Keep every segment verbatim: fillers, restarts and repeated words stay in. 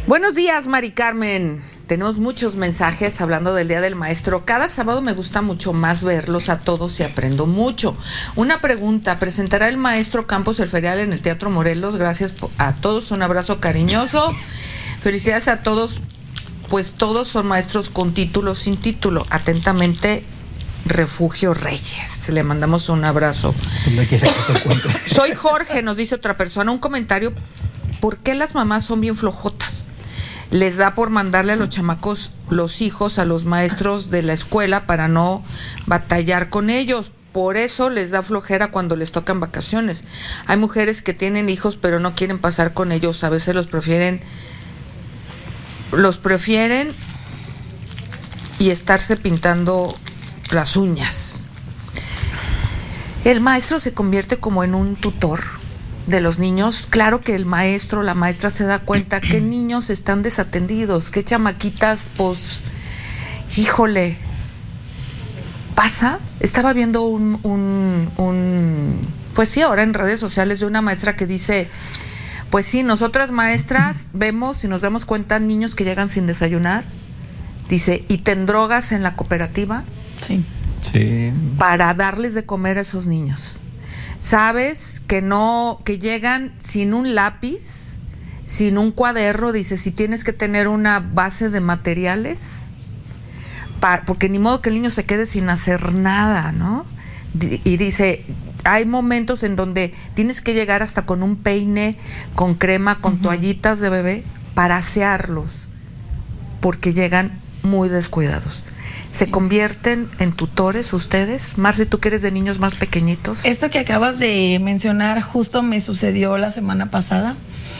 Buenos días, Mari Carmen. Tenemos muchos mensajes hablando del Día del Maestro. Cada sábado me gusta mucho más verlos a todos y aprendo mucho. Una pregunta, ¿presentará el maestro Campos el ferial en el Teatro Morelos? Gracias a todos, un abrazo cariñoso. Felicidades a todos, pues todos son maestros con título, sin título. Atentamente, Refugio Reyes. Le mandamos un abrazo. Soy Jorge, nos dice otra persona. Un comentario, ¿por qué las mamás son bien flojotas? Les da por mandarle a los chamacos, los hijos, a los maestros de la escuela para no batallar con ellos. Por eso les da flojera cuando les tocan vacaciones. Hay mujeres que tienen hijos pero no quieren pasar con ellos. A veces los prefieren, los prefieren y estarse pintando las uñas. El maestro se convierte como en un tutor de los niños. Claro que el maestro, la maestra se da cuenta que niños están desatendidos, que chamaquitas, pues, híjole, pasa. Estaba viendo un, un, un, pues sí, ahora en redes sociales de una maestra que dice, pues sí, nosotras maestras vemos y nos damos cuenta niños que llegan sin desayunar, dice, y ten drogas en la cooperativa. Sí. Sí. Para darles de comer a esos niños. Sabes que no, que llegan sin un lápiz, sin un cuaderno, dice, si tienes que tener una base de materiales, para, porque ni modo que el niño se quede sin hacer nada, ¿no? Y dice, hay momentos en donde tienes que llegar hasta con un peine, con crema, con uh-huh. toallitas de bebé, para asearlos, porque llegan muy descuidados. ¿Se convierten en tutores ustedes? Marci, tú que eres de niños más pequeñitos. Esto que acabas de mencionar justo me sucedió la semana pasada.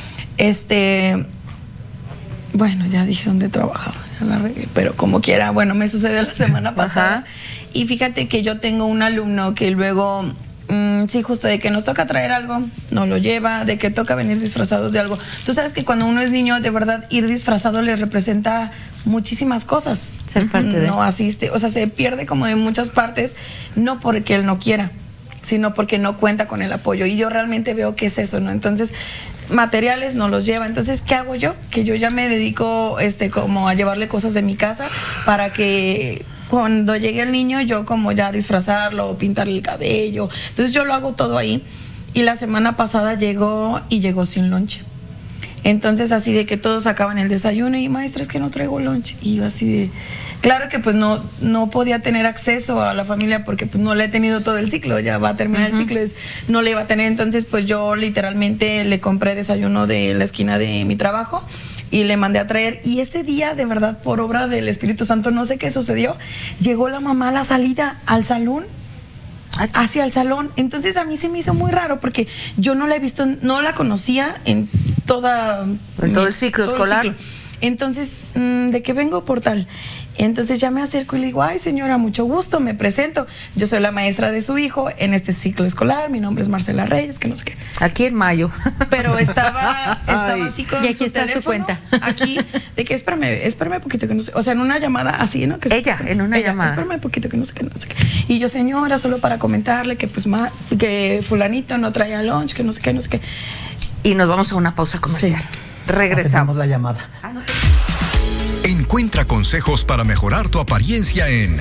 Este, bueno, ya dije dónde trabajaba, ya la regué, pero como quiera, bueno, me sucedió la semana pasada. Ajá. Y fíjate que yo tengo un alumno que luego, mmm, sí, justo de que nos toca traer algo, no lo lleva, de que toca venir disfrazados de algo. Tú sabes que cuando uno es niño, de verdad, ir disfrazado le representa muchísimas cosas. Ser parte de... No asiste, o sea, se pierde como de muchas partes, no porque él no quiera, sino porque no cuenta con el apoyo. Y yo realmente veo que es eso, ¿no? Entonces, materiales no los lleva. Entonces, ¿qué hago yo? Que yo ya me dedico este como a llevarle cosas de mi casa para que cuando llegue el niño, yo como ya disfrazarlo, pintarle el cabello. Entonces, yo lo hago todo ahí. Y la semana pasada llegó y llegó sin lonche. Entonces, así de que todos sacaban el desayuno y, maestra, es que no traigo lunch. Y yo así de... Claro que pues no, no podía tener acceso a la familia porque pues no le he tenido todo el ciclo, ya va a terminar uh-huh. el ciclo, es, no le iba a tener. Entonces, pues yo literalmente le compré desayuno de la esquina de mi trabajo y le mandé a traer. Y ese día, de verdad, por obra del Espíritu Santo, no sé qué sucedió, llegó la mamá a la salida, al salón, hacia el salón. Entonces a mí se me hizo muy raro porque yo no la he visto, no la conocía en toda en todo el ciclo todo escolar. El ciclo. Entonces, mmm, de que vengo por tal. Entonces ya me acerco y le digo, ay señora, mucho gusto, me presento. Yo soy la maestra de su hijo en este ciclo escolar, mi nombre es Marcela Reyes, que no sé qué. Aquí en mayo. Pero estaba, estaba así con y aquí su está teléfono, su cuenta. Aquí, de que espérame, espérame un poquito que no sé. O sea, en una llamada así, ¿no? Que ella, en una ella, llamada. Espérame un poquito que no sé qué, no sé qué. Y yo, señora, solo para comentarle que pues ma, que fulanito no traía lunch, que no sé qué, no sé qué. Y nos vamos a una pausa comercial. Sí. Regresamos. La llamada. Ah, no te... Encuentra consejos para mejorar tu apariencia en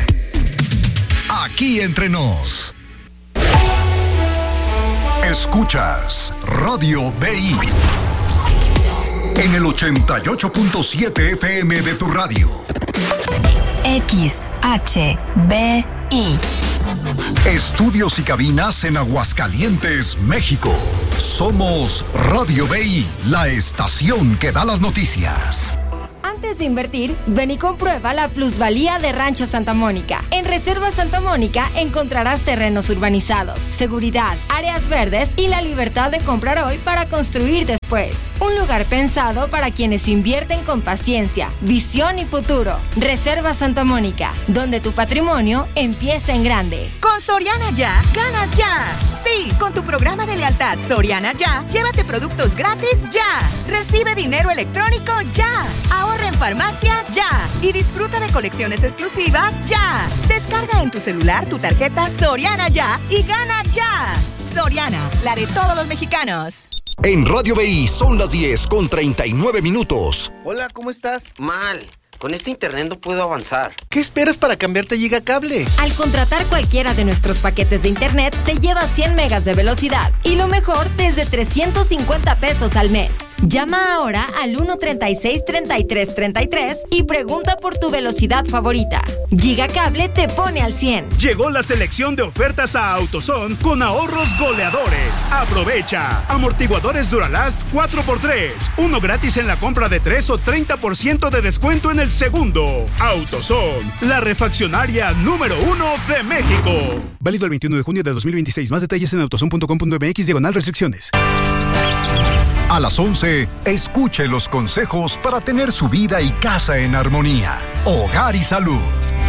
Aquí Entre Nos. Escuchas Radio B I en el ochenta y ocho punto siete F M de tu radio. X H B I. Estudios y cabinas en Aguascalientes, México. Somos Radio B I, la estación que da las noticias. Antes de invertir, ven y comprueba la plusvalía de Rancho Santa Mónica. En Reserva Santa Mónica encontrarás terrenos urbanizados, seguridad, áreas verdes y la libertad de comprar hoy para construir después. Un lugar pensado para quienes invierten con paciencia, visión y futuro. Reserva Santa Mónica, donde tu patrimonio empieza en grande. Con Soriana Ya, ganas ya. Sí, con tu programa de lealtad Soriana Ya, llévate productos gratis ya. Recibe dinero electrónico ya. Ahorra en farmacia ya. Y disfruta de colecciones exclusivas ya. Descarga en tu celular tu tarjeta Soriana Ya y gana ya. Soriana, la de todos los mexicanos. En Radio B I son las diez con treinta y nueve minutos. Hola, ¿cómo estás? Mal. Con este internet no puedo avanzar. ¿Qué esperas para cambiarte a Gigacable? Al contratar cualquiera de nuestros paquetes de internet, te lleva cien megas de velocidad. Y lo mejor, desde trescientos cincuenta pesos al mes. Llama ahora al uno treinta y seis, treinta y tres treinta y tres y pregunta por tu velocidad favorita. Gigacable te pone al cien. Llegó la selección de ofertas a AutoZone con ahorros goleadores. Aprovecha. Amortiguadores Duralast cuatro por tres. Uno gratis en la compra de tres o treinta por ciento de descuento en el segundo. AutoZone, la refaccionaria número uno de México. Válido el veintiuno de junio de dos mil veintiséis. Más detalles en autozone punto com punto m x diagonal restricciones. A las once, escuche los consejos para tener su vida y casa en armonía. Hogar y Salud.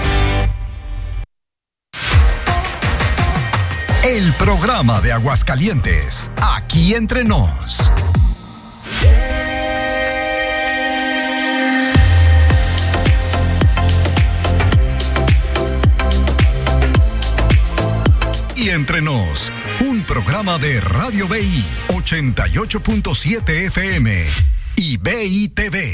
El programa de Aguascalientes, aquí entre nos. Y entre nos, un programa de Radio B I ochenta y ocho punto siete F M y B I T V.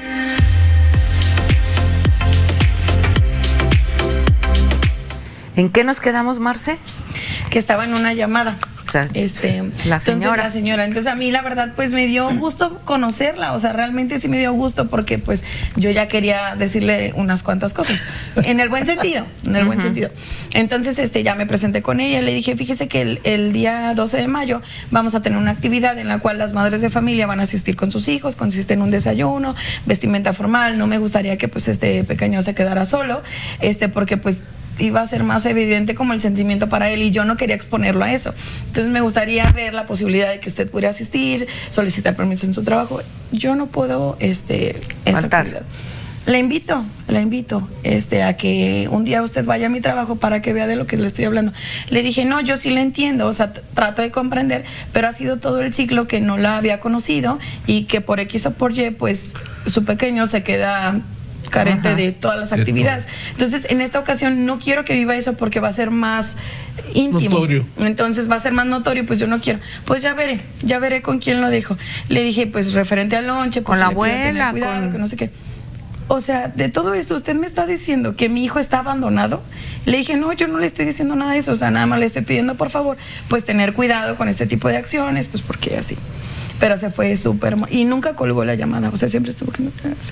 ¿En qué nos quedamos, Marce? Que estaba en una llamada. O sea, este, la señora. Entonces, la señora. Entonces a mí la verdad pues me dio gusto conocerla, o sea, realmente sí me dio gusto porque pues yo ya quería decirle unas cuantas cosas, en el buen sentido, en el uh-huh. buen sentido. Entonces este ya me presenté con ella, le dije, fíjese que el, el día doce de mayo vamos a tener una actividad en la cual las madres de familia van a asistir con sus hijos, consiste en un desayuno, vestimenta formal, no me gustaría que pues este pequeño se quedara solo, este porque pues iba a ser más evidente como el sentimiento para él y yo no quería exponerlo a eso. Entonces me gustaría ver la posibilidad de que usted pudiera asistir, solicitar permiso en su trabajo. Yo no puedo este esa actividad. Le invito, la invito este, a que un día usted vaya a mi trabajo para que vea de lo que le estoy hablando. Le dije, no, yo sí le entiendo, o sea, trato de comprender, pero ha sido todo el ciclo que no la había conocido y que por X o por Y, pues su pequeño se queda carente Ajá. de todas las actividades. Entonces, en esta ocasión no quiero que viva eso porque va a ser más íntimo. Notorio. Entonces va a ser más notorio, pues yo no quiero. Pues ya veré, ya veré con quién lo dejo. Le dije, pues referente al lonche, pues con la abuela, cuidado, con... que no sé qué. O sea, de todo esto, usted me está diciendo que mi hijo está abandonado. Le dije, no, yo no le estoy diciendo nada de eso, o sea, nada más le estoy pidiendo, por favor, pues tener cuidado con este tipo de acciones, pues porque así. Pero se fue súper... Y nunca colgó la llamada, o sea, siempre estuvo así.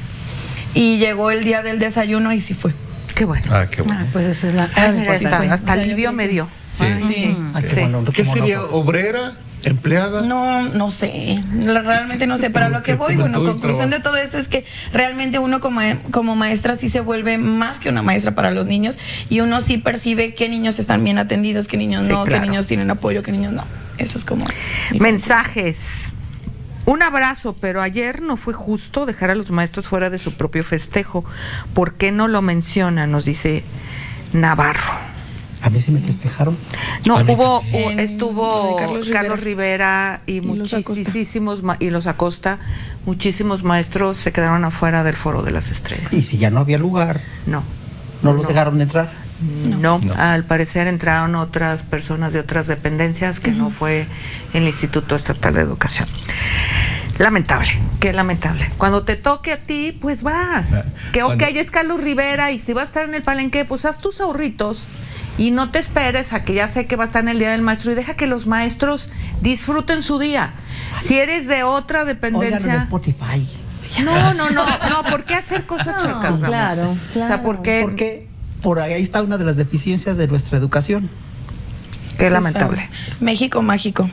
Y llegó el día del desayuno y sí fue. Qué bueno. Ah, qué bueno. Ah, pues eso es la... Ah, mira, pues hasta, hasta alivio me dio. Sí. Sí. Ah, qué, sí. Bueno, ¿qué sería? Nosotros. ¿Obrera? ¿Empleada? No, no sé, realmente no sé, pero a lo que voy, bueno, conclusión de todo esto es que realmente uno como, como maestra sí se vuelve más que una maestra para los niños y uno sí percibe qué niños están bien atendidos, qué niños no, sí, claro. qué niños tienen apoyo, qué niños no. Eso es como... Mensajes. Un abrazo, pero ayer no fue justo dejar a los maestros fuera de su propio festejo. ¿Por qué no lo menciona? Nos dice Navarro. A mí sí me festejaron. No, a hubo, en, estuvo Carlos Rivera, Carlos Rivera y, y muchísimos, los y los Acosta, muchísimos maestros se quedaron afuera del Foro de las Estrellas. Y si ya no había lugar. No. ¿No los no. dejaron entrar? No. No, no, al parecer entraron otras personas de otras dependencias que uh-huh. no fue el Instituto Estatal de Educación. Lamentable, qué lamentable. Cuando te toque a ti, pues vas. Ah, que ok, bueno. es Carlos Rivera y si va a estar en el palenque, pues haz tus ahorritos y no te esperes a que ya sé que va a estar en el Día del Maestro y deja que los maestros disfruten su día. Si eres de otra dependencia... Oigan, en Spotify. No, no, no, no, ¿por qué hacer cosas chuecas, Ramos? Claro, claro. O sea, ¿por qué? Porque por ahí está una de las deficiencias de nuestra educación. Qué lamentable. México mágico.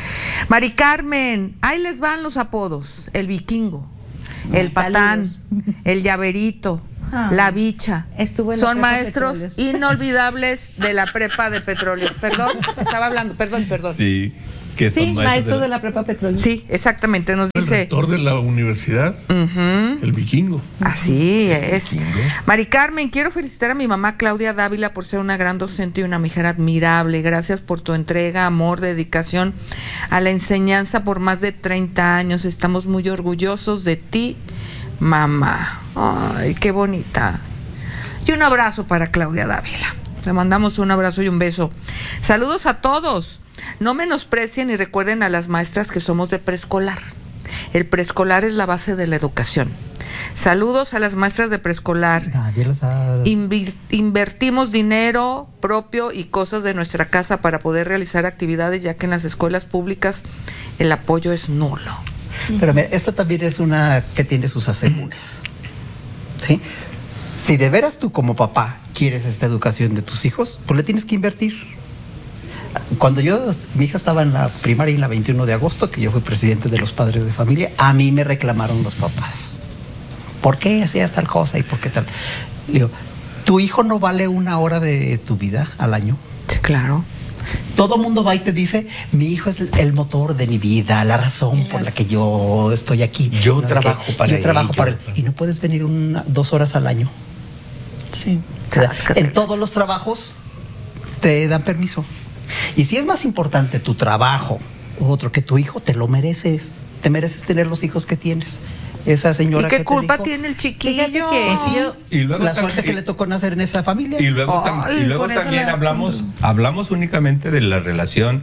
Mari Carmen, ahí les van los apodos: el vikingo, el Ay, patán, saludos. El llaverito, ah, la bicha. Estuvo en Son maestros Petróleos. Inolvidables de la prepa de Petróleos. Perdón, estaba hablando, perdón, perdón. Sí. Que sí, son maestro de la, de la prepa Petróleos. Sí, exactamente, nos el dice. El rector de la universidad, uh-huh. el vikingo. Así es. Vikingo. Mari Carmen, quiero felicitar a mi mamá Claudia Dávila por ser una gran docente y una mujer admirable. Gracias por tu entrega, amor, dedicación a la enseñanza por más de treinta años. Estamos muy orgullosos de ti, mamá. Ay, qué bonita. Y un abrazo para Claudia Dávila. Le mandamos un abrazo y un beso. Saludos a todos. No menosprecien y recuerden a las maestras que somos de preescolar. El preescolar es la base de la educación. Saludos a las maestras de preescolar. Nadie las ha... Invi- invertimos dinero propio y cosas de nuestra casa para poder realizar actividades, ya que en las escuelas públicas el apoyo es nulo. Pero mira, esta también es una que tiene sus asegúnes. ¿Sí? Si de veras tú como papá quieres esta educación de tus hijos, pues le tienes que invertir. Cuando yo, mi hija estaba en la primaria en la veintiuno de agosto, que yo fui presidente de los padres de familia, a mí me reclamaron los papás. ¿Por qué hacías tal cosa y por qué tal? Le digo, ¿tu hijo no vale una hora de tu vida al año? Sí, claro. Todo mundo va y te dice, mi hijo es el, el motor de mi vida, la razón por la que yo estoy aquí. Yo ¿no? trabajo que, para yo él. trabajo para él. Y no puedes venir una, dos horas al año. Sí. O sea, en todos los trabajos te dan permiso. Y si es más importante tu trabajo u otro que tu hijo, te lo mereces. Te mereces tener los hijos que tienes. Esa señora ¿Y qué que culpa te dijo, tiene el chiquillo? que pues sí, yo, y luego la también, suerte que le tocó nacer en esa familia. Y luego, tam, Ay, y luego también la... hablamos, hablamos únicamente de la relación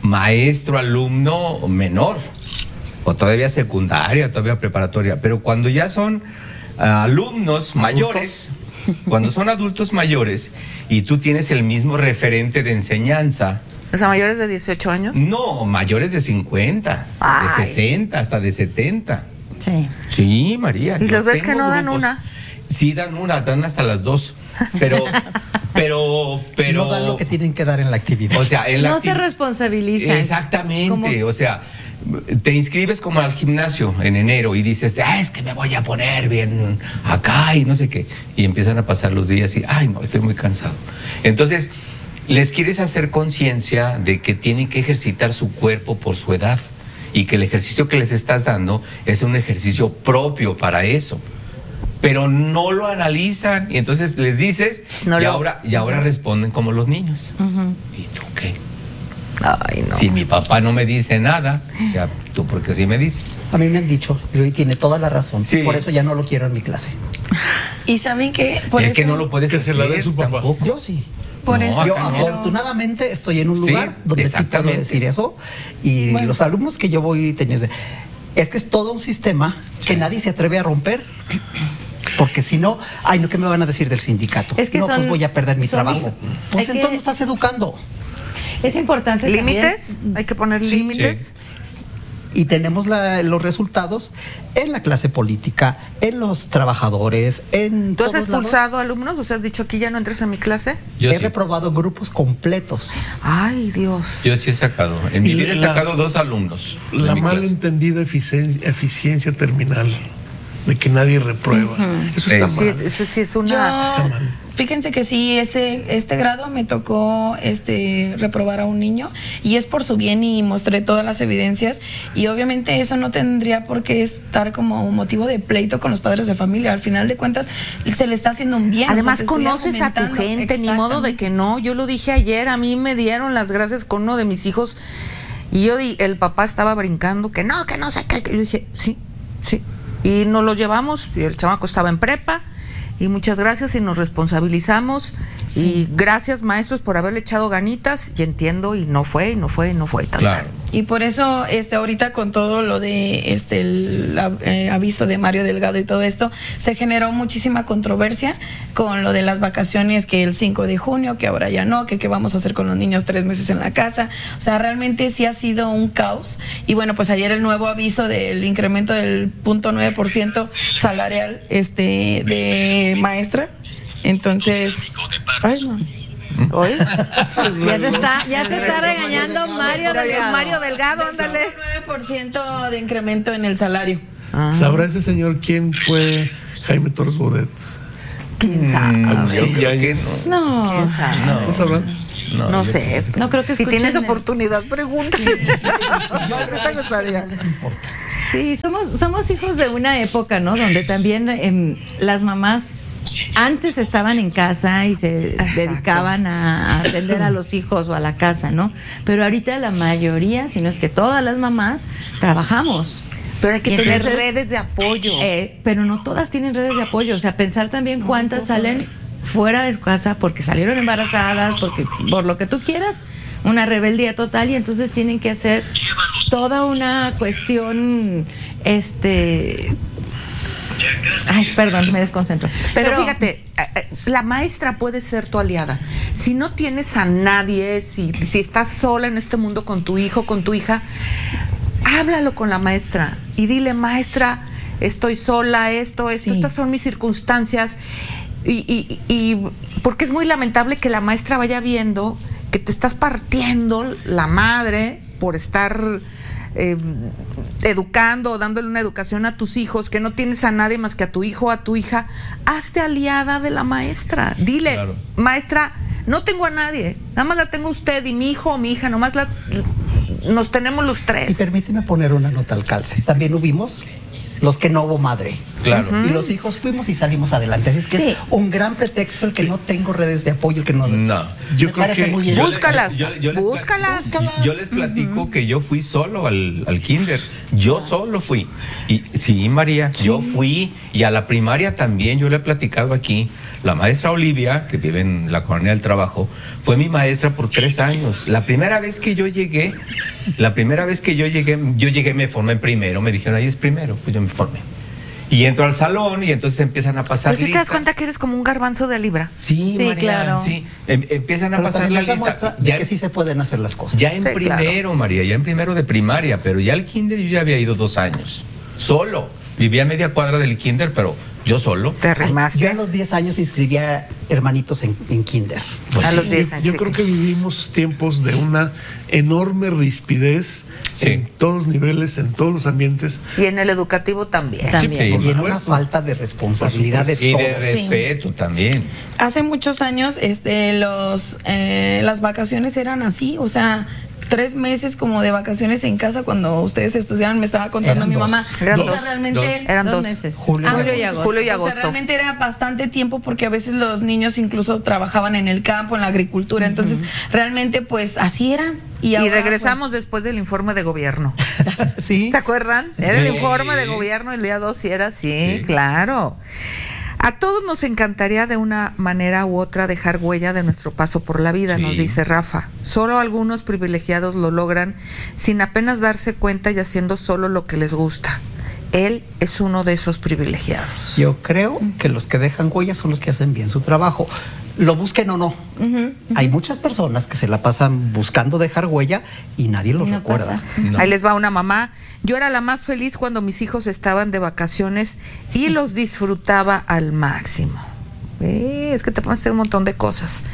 maestro-alumno menor, o todavía secundaria, todavía preparatoria, pero cuando ya son uh, alumnos mayores, cuando son adultos mayores y tú tienes el mismo referente de enseñanza. O sea, mayores de dieciocho años. No, mayores de cincuenta, Ay. de sesenta, hasta de setenta. Sí. Sí, María. ¿Y yo los ves que tengo no dan grupos. una? Sí, dan una, dan hasta las dos. Pero, pero, pero. No dan lo que tienen que dar en la actividad. O sea, en la No se acti- responsabilizan. Exactamente. Como- O sea, te inscribes como al gimnasio en enero y dices, ah, es que me voy a poner bien acá y no sé qué. Y empiezan a pasar los días y, ay, no, estoy muy cansado. Entonces, les quieres hacer conciencia de que tienen que ejercitar su cuerpo por su edad y que el ejercicio que les estás dando es un ejercicio propio para eso. Pero no lo analizan y entonces les dices No y, lo- ahora, y ahora responden como los niños. Ujú. ¿Y tú qué? Ay, no. Si mi papá no me dice nada, o sea, tú porque sí me dices. A mí me han dicho, y tiene toda la razón. Sí. Por eso ya no lo quiero en mi clase. Y saben que por es eso, que no lo puedes Que hacer se la dé su papá. tampoco. Yo sí. por No, eso Yo acá no. afortunadamente estoy en un Sí, lugar donde sí puedo exactamente. decir eso. Y Bueno. los alumnos que yo voy teniendo, es que es todo un sistema que nadie se atreve a romper. Porque si no, ay, no, ¿qué me van a decir del sindicato? Es que no, son- pues voy a perder mi son- trabajo. Pues hay entonces que- no estás educando. Es importante ¿Límites? también- Hay que poner Sí. límites. Y tenemos la- los resultados en la clase política, en los trabajadores, en ¿Tú has todos expulsado lados. alumnos? ¿O sea, has dicho aquí ya no entras a mi clase? Yo He sí. reprobado grupos completos. Ay, Dios. Yo sí he sacado. En mi Y vida he la- sacado dos alumnos. de La mi clase. malentendida eficiencia, eficiencia terminal, de que nadie reprueba. Eso está Sí, Sí, mal. es, es- sí es una... yo, Está mal. fíjense que sí, este, este grado me tocó este reprobar a un niño y es por su bien y mostré todas las evidencias y obviamente eso no tendría por qué estar como un motivo de pleito con los padres de familia. Al final de cuentas se le está haciendo un bien. Además, o sea, te estoy conoces a tu argumentando. gente, ni modo de que no. Yo lo dije ayer, a mí me dieron las gracias con uno de mis hijos y yo di- el papá estaba brincando, que no, que no sé qué. que- Yo dije, sí, sí. Y nos lo llevamos, y el chamaco estaba en prepa, y muchas gracias y nos responsabilizamos. Sí. Y gracias, maestros, por haberle echado ganitas, y entiendo, y no fue, y no fue, y no fue. Tal, Claro. tal. Y por eso, este, ahorita con todo lo de este el a- eh, aviso de Mario Delgado y todo esto, se generó muchísima controversia con lo de las vacaciones, que el cinco de junio, que ahora ya no, que qué vamos a hacer con los niños tres meses en la casa. O sea, realmente sí ha sido un caos. Y bueno, pues ayer el nuevo aviso del incremento del punto nueve por ciento salarial este de maestra. Entonces, ay, no. ¿Oye? Ya te está, ya te está regañando Mario Delgado. Mario Delgado, ándale. nueve por ciento de incremento en el salario. Ah. ¿Sabrá ese señor quién fue Jaime Torres Bodet? ¿Quién sabe? Mm, yo creo que no. No, ¿Quién sabe? No, ¿No sabrá? no, No yo- sé. no creo que Si tienes escuchen el- oportunidad, pregúntase. No, ahorita me sabía. Sí, somos, somos hijos de una época, ¿no? Donde también em, las mamás antes estaban en casa y se Exacto. dedicaban a, a atender a los hijos o a la casa, ¿no? Pero ahorita la mayoría, si no es que todas las mamás, trabajamos. Pero hay que Y tener entonces, redes de apoyo. Eh, pero no todas tienen redes de apoyo. O sea, pensar también cuántas salen fuera de su casa porque salieron embarazadas, porque por lo que tú quieras, una rebeldía total y entonces tienen que hacer toda una cuestión, este... Ay, perdón, me desconcentro. Pero, Pero fíjate, la maestra puede ser tu aliada. Si no tienes a nadie, si, si estás sola en este mundo con tu hijo, con tu hija, háblalo con la maestra y dile, maestra, estoy sola, esto, esto, sí. estas son mis circunstancias. Y, y, y porque es muy lamentable que la maestra vaya viendo que te estás partiendo la madre por estar... Eh, educando o dándole una educación a tus hijos, que no tienes a nadie más que a tu hijo o a tu hija. Hazte aliada de la maestra. Dile, claro. maestra, no tengo a nadie, nada más la tengo usted y mi hijo o mi hija, nomás la, nos tenemos los tres. Y permíteme poner una nota al calce. También hubimos los que no hubo madre. Claro. Uh-huh. Y los hijos fuimos y salimos adelante. Así es que sí. es un gran pretexto el que no tengo redes de apoyo, el que no. No. Yo creo parece que muy bien. Búscalas. Yo, yo, yo Búscalas. Les yo les platico uh-huh. que yo fui solo al, al kinder. Yo solo fui. Y sí, María, sí. yo fui. Y a la primaria también, yo le he platicado aquí. La maestra Olivia, que vive en la Colonia del Trabajo, fue mi maestra por tres años. La primera vez que yo llegué, la primera vez que yo llegué, yo llegué, me formé primero. Me dijeron, ahí es primero, pues yo me formé. Y entro al salón y entonces empiezan a pasar listas. Pues si te das cuenta que eres como un garbanzo de libra. Sí, sí, María, claro. Sí, em, empiezan a pero pasar la lista. Ya que sí se pueden hacer las cosas. Ya en sí, primero, claro. María, ya en primero de primaria, pero ya al kinder yo ya había ido dos años. Solo. Vivía a media cuadra del kinder, pero yo solo. Te arrimaste. Yo a los diez años inscribía hermanitos en, en kinder. Pues a sí, los diez años. Yo, yo creo que vivimos tiempos de una enorme rispidez sí. en todos los niveles, en todos los ambientes. Y en el educativo también. también. Sí, y en una falta de responsabilidad de todos. Y de respeto sí. también. Hace muchos años este, los, eh, las vacaciones eran así, o sea... tres meses como de vacaciones en casa cuando ustedes estudiaban, me estaba contando eran mi dos. mamá. Eran o sea, dos. realmente dos. Eran dos, dos meses. Julio, ah, julio, y agosto. julio y agosto. O sea, realmente era bastante tiempo porque a veces los niños incluso trabajaban en el campo, en la agricultura. Entonces, uh-huh. realmente, pues así eran. Y, ahora, y regresamos pues... después del informe de gobierno. ¿Sí? ¿Se acuerdan? Era sí. el informe de gobierno el día dos y era así, sí. claro. A todos nos encantaría de una manera u otra dejar huella de nuestro paso por la vida, sí. nos dice Rafa. Solo algunos privilegiados lo logran sin apenas darse cuenta y haciendo solo lo que les gusta. Él es uno de esos privilegiados. Yo creo que los que dejan huella son los que hacen bien su trabajo. Lo busquen o no. Uh-huh, uh-huh. Hay muchas personas que se la pasan buscando dejar huella y nadie lo no recuerda. No. Ahí les va una mamá. Yo era la más feliz cuando mis hijos estaban de vacaciones y los disfrutaba al máximo. Eh, es que te pueden hacer un montón de cosas.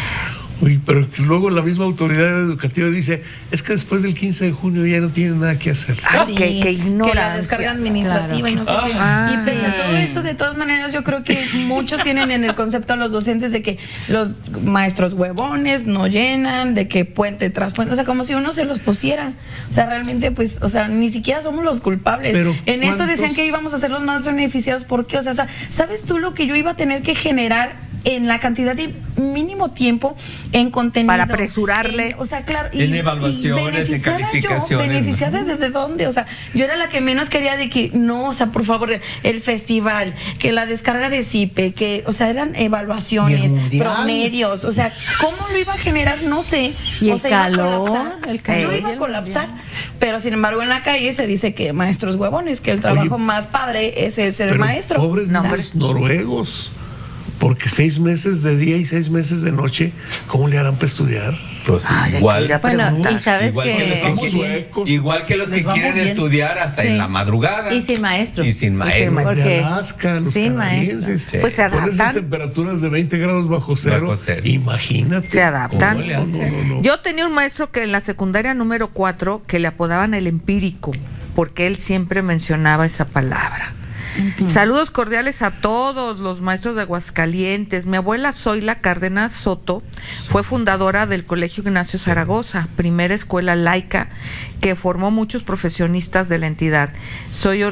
Uy, pero luego la misma autoridad educativa dice, es que después del quince de junio ya no tienen nada que hacer. Ah, sí, que, que ignorancia. Que la descarga administrativa claro. y no sé qué. Ah, y pese a todo esto, de todas maneras, yo creo que muchos tienen en el concepto a los docentes de que los maestros huevones no llenan, de que puente tras puente, o sea, como si uno se los pusiera. O sea, realmente, pues, o sea, ni siquiera somos los culpables. Pero en ¿cuántos? esto decían que íbamos a ser los más beneficiados, ¿por qué? O sea, ¿sabes tú lo que yo iba a tener que generar en la cantidad de mínimo tiempo en contenido? Para apresurarle. En, o sea, claro. Y, en evaluaciones, en calificaciones. Yo, beneficiada de, de dónde, o sea, yo era la que menos quería de que, no, o sea, por favor, el festival, que la descarga de C I P E, que, o sea, eran evaluaciones, promedios, o sea, ¿cómo lo iba a generar? No sé. Y o el sea, calor, iba a el calor. Yo iba a colapsar, pero sin embargo en la calle se dice que maestros huevones, que el trabajo Oye, más padre es el ser pero maestro. Pobres no, niños noruegos. Porque seis meses de día y seis meses de noche, ¿cómo le harán para estudiar? Pues Ay, igual, bueno, y sabes igual que, que, los que quieren, igual que los que quieren estudiar hasta sí. en la madrugada. Y sin maestros. Y sin maestros. Los de Alaska, los sin canadienses. Sí. Pues se adaptan. Con esas temperaturas de veinte grados bajo cero. Bajo cero. Imagínate. Se adaptan. ¿Cómo le hacen? No, no, no. Yo tenía un maestro que en la secundaria número cuatro que le apodaban el empírico, porque él siempre mencionaba esa palabra. Uh-huh. Saludos cordiales a todos los maestros de Aguascalientes. Mi abuela Zoila Cárdenas Soto fue fundadora del Colegio Ignacio Zaragoza, primera escuela laica que formó muchos profesionistas de la entidad. Soy